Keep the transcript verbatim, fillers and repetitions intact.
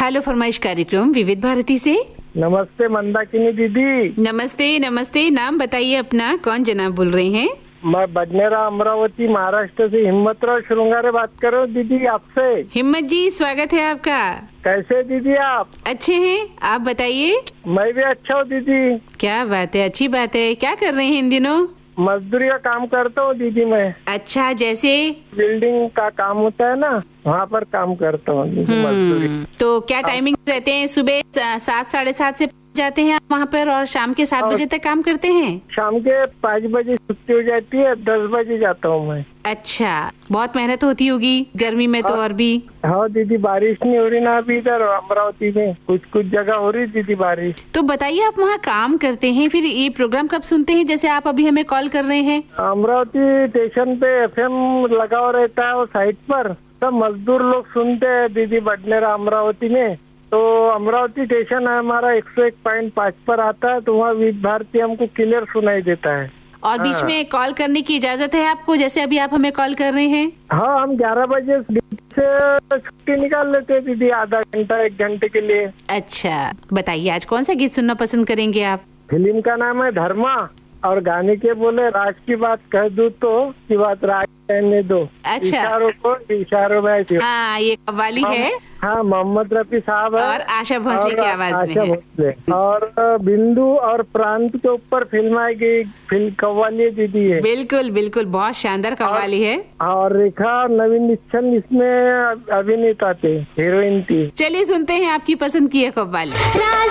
Hello फरमाइश कार्यक्रम विविध भारती से। नमस्ते मंदाकिनी दीदी। नमस्ते नमस्ते, नाम बताइए अपना, कौन जनाब बोल रहे हैं? मैं बडनेरा अमरावती महाराष्ट्र से हिम्मतराव श्रृंगारे बात कर रहा हूँ दीदी आपसे। हिम्मत जी, स्वागत है आपका। कैसे दीदी आप? अच्छे हैं, आप बताइए। मैं भी अच्छा हूँ दीदी। क्या बात है, अच्छी बात है। क्या कर रहे हैं इन दिनों? मजदूरी का काम करता हूँ दीदी मैं। अच्छा, जैसे बिल्डिंग का काम होता है ना, वहाँ पर काम करता हूँ मजदूरी। तो क्या टाइमिंग रहते हैं? सुबह सात साढ़े सात से जाते हैं आप वहाँ पर और शाम के सात बजे तक काम करते हैं? शाम के पाँच बजे छुट्टी हो जाती है, दस बजे जाता हूँ मैं। अच्छा, बहुत मेहनत होती होगी गर्मी में तो। और भी हाँ दीदी, बारिश नहीं हो रही ना अभी इधर अमरावती में, कुछ कुछ जगह हो रही दीदी बारिश। तो बताइए, आप वहाँ काम करते हैं, फिर ये प्रोग्राम कब सुनते हैं जैसे आप अभी हमें कॉल कर रहे हैं? अमरावती स्टेशन पे एफएम लगा हुआ रहता है वो साइट पर, सब मजदूर लोग सुनते हैं दीदी बडनेरा अमरावती में। तो अमरावती स्टेशन है हमारा एक सौ एक पॉइंट पाँच पर आता है, तो वहाँ विविध भारती हमको क्लियर सुनाई देता है। और बीच हाँ। में कॉल करने की इजाजत है आपको, जैसे अभी आप हमें कॉल कर रहे हैं? हाँ, हम ग्यारह बजे से छुट्टी निकाल लेते हैं दीदी, आधा घंटा एक घंटे के लिए। अच्छा, बताइए आज कौन सा गीत सुनना पसंद करेंगे आप? फिल्म का नाम है धर्मा और गाने के बोले राज की बात कह दूं तो की बात राज कहने दो। अच्छा, इशारों को इशारों में। हाँ, ये कव्वाली है। हाँ, मोहम्मद रफी साहब है और आशा भोसले की आवाज में है। भोसले और बिंदु और प्रांत के ऊपर फिल्म आएगी, फिल्म कव्वाली दीदी है। बिल्कुल बिल्कुल, बहुत शानदार कव्वाली है। और रेखा नवीन निश्चल इसमें अभिनेता थे, हीरोइन थी। चलिए सुनते हैं आपकी पसंद की है कव्वाली।